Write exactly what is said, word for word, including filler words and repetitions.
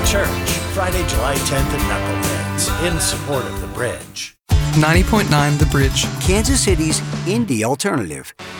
Church, Friday, July tenth at Knuckleheads, in support of The Bridge. ninety point nine The Bridge. Kansas City's indie alternative.